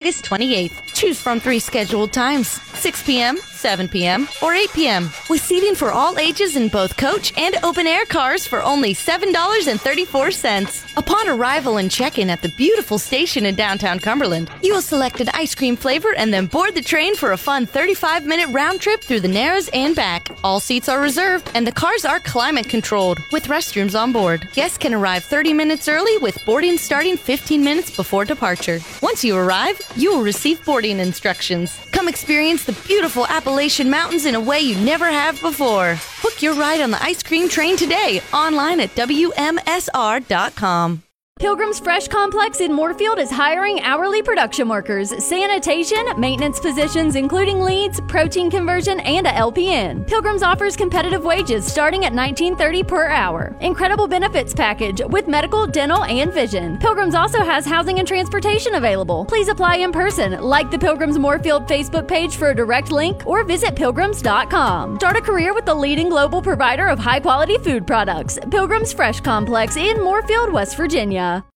August 28th. Choose from 3 scheduled times, 6 p.m., 7 p.m., or 8 p.m. with seating for all ages in both coach and open-air cars for only $7.34. Upon arrival and check-in at the beautiful station in downtown Cumberland, you will select an ice cream flavor and then board the train for a fun 35-minute round trip through the Narrows and back. All seats are reserved, and the cars are climate-controlled with restrooms on board. Guests can arrive 30 minutes early with boarding starting 15 minutes before departure. Once you arrive, you will receive boarding instructions. Come experience the beautiful Appalachian Mountains in a way you never have before. Book your ride on the ice cream train today online at WMSR.com. Pilgrim's Fresh Complex in Moorfield is hiring hourly production workers, sanitation, maintenance positions including leads, protein conversion, and a LPN. Pilgrim's offers competitive wages starting at $19.30 per hour. Incredible benefits package with medical, dental, and vision. Pilgrim's also has housing and transportation available. Please apply in person. Like the Pilgrim's Moorfield Facebook page for a direct link or visit pilgrims.com. Start a career with the leading global provider of high-quality food products. Pilgrim's Fresh Complex in Moorfield, West Virginia.